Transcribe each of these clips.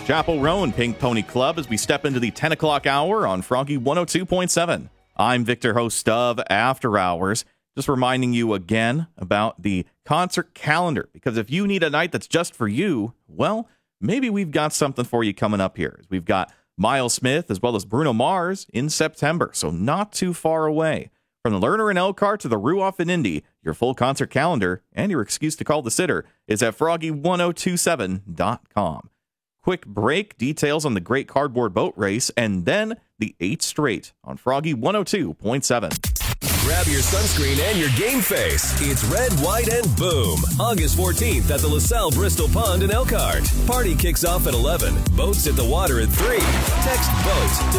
Chapel Row and Pink Pony Club as we step into the 10 o'clock hour on Froggy 102.7. I'm Victor, host of After Hours. Just reminding you again about the concert calendar, because if you need a night that's just for you, well, maybe we've got something for you coming up here. We've got Miles Smith as well as Bruno Mars in September, so not too far away. From the Lerner and Elkhart to the Ruoff and Indy, your full concert calendar and your excuse to call the sitter is at froggy1027.com. Quick break, details on the Great Cardboard Boat Race, and then the 8 Straight on Froggy 102.7. Grab your sunscreen and your game face. It's Red, White, and Boom. August 14th at the LaSalle Bristol Pond in Elkhart. Party kicks off at 11. Boats at the water at 3. Text BOAT to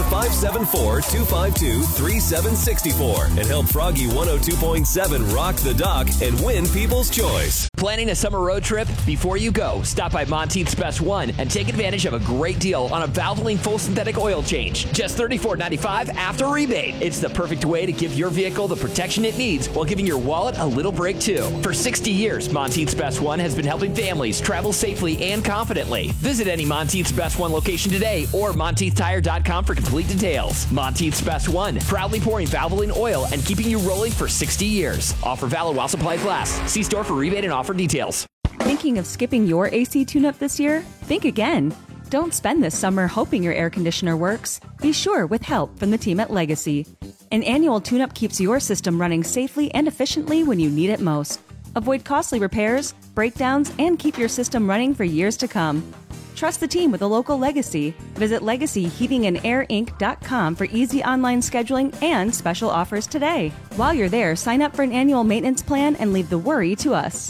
574-252-3764 and help Froggy 102.7 rock the dock and win People's Choice. Planning a summer road trip? Before you go, stop by Monteith's Best One and take advantage of a great deal on a Valvoline full synthetic oil change. Just $34.95 after rebate. It's the perfect way to give your vehicle the protection it needs while giving your wallet a little break too. For 60 years, Monteith's Best One has been helping families travel safely and confidently. Visit any Monteith's Best One location today or MonteithTire.com for complete details. Monteith's Best One, proudly pouring Valvoline oil and keeping you rolling for 60 years. Offer valid while supplies last. See store for rebate and offer details. Thinking of skipping your AC tune-up this year? Think again. Don't spend this summer hoping your air conditioner works. Be sure with help from the team at Legacy. An annual tune-up keeps your system running safely and efficiently when you need it most. Avoid costly repairs, breakdowns, and keep your system running for years to come. Trust the team with a local Legacy. Visit LegacyHeatingandAirInc.com for easy online scheduling and special offers today. While you're there, sign up for an annual maintenance plan and leave the worry to us.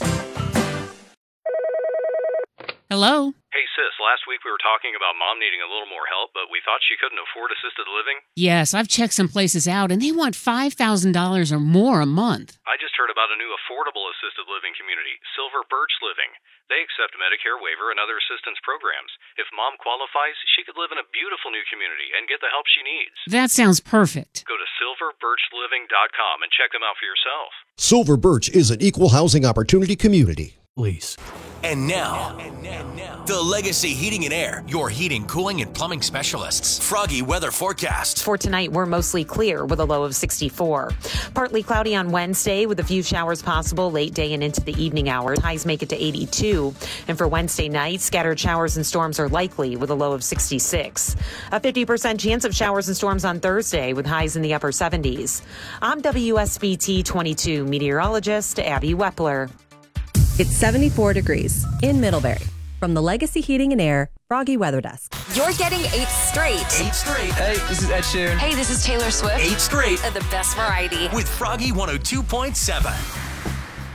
Hello? Hey, sis, last week we were talking about Mom needing a little more help, but we thought she couldn't afford assisted living. Yes, I've checked some places out, and they want $5,000 or more a month. I just heard about a new affordable assisted living community, Silver Birch Living. They accept Medicare waiver and other assistance programs. If Mom qualifies, she could live in a beautiful new community and get the help she needs. That sounds perfect. Go to silverbirchliving.com and check them out for yourself. Silver Birch is an equal housing opportunity community. Please. And now, the Legacy Heating and Air, your heating, cooling, and plumbing specialists. Froggy weather forecast. For tonight, we're mostly clear with a low of 64. Partly cloudy on Wednesday with a few showers possible late day and into the evening hours. Highs make it to 82. And for Wednesday night, scattered showers and storms are likely with a low of 66. A 50% chance of showers and storms on Thursday with highs in the upper 70s. I'm WSBT 22 meteorologist Abby Wepler. It's 74 degrees in Middlebury. From the Legacy Heating and Air Froggy Weather Desk. You're getting 8 straight. 8 straight. Hey, this is Ed Sheeran. Hey, this is Taylor Swift. 8 straight. The best variety. With Froggy 102.7.